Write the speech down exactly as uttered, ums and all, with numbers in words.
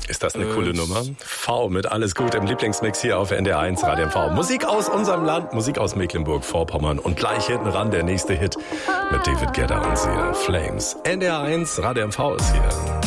Ist das eine äh, coole Nummer? V mit Alles gut im Lieblingsmix hier auf N D R eins Radio M V. Musik aus unserem Land, Musik aus Mecklenburg-Vorpommern. Und gleich hinten ran der nächste Hit mit David Guetta und sie. Flames. N D R eins Radio M V ist hier.